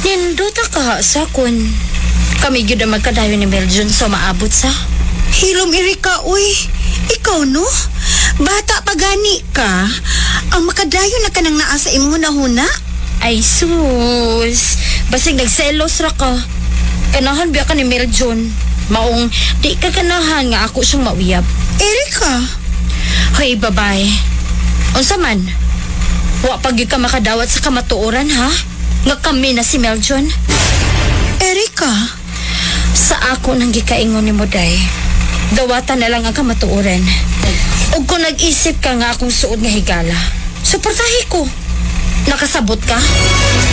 Nindota ka sa kun kami gyud ang magkadayon ni Meljon sa maabot sa. Hilom Erika, uy. Ikaw no? Bata pa gani ka. Ang makadayon na kanang naa sa imong hunahuna. Ay sus, basig nagselos ra ka. Kanahan biya ka ni Meljon. Maong di ka kanahan nga ako siyang mauyab. Erika, Hoy babae, unsa man? Wa pa gyud ka makadawat sa kamatuoran ha? Nga kami na si Meljon. Erika. Sa ako nang gikaingon ni mo day. Dawatan na lang ang kamatuoran. Ug kung nag-isip ka nga akong suod nga higala, suportahi ko. Nakasabot ka?